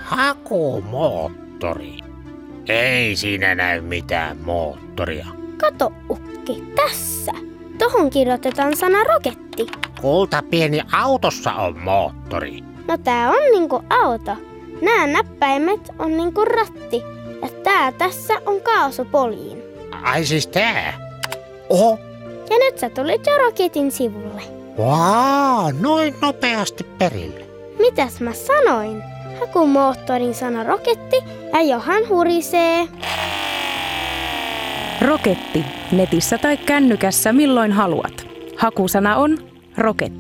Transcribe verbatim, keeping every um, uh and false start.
Hakumoottori. Ei siinä näy mitään moottoria. Kato, Ukki, tässä. Tohon kirjoitetaan sana roketti. Kulta pieni, autossa on moottori. No tää on niinku auto. Nää näppäimet on niinku ratti. Ja tää tässä on kaasupoljiin. Ai siis tää? Oho. Ja nyt sä tulit jo roketin sivulle. Vaa, noin nopeasti perille. Mitäs mä sanoin? Hakumoottorin sana roketti ja Johan hurisee. Roketti. Netissä tai kännykässä milloin haluat. Hakusana on roketti.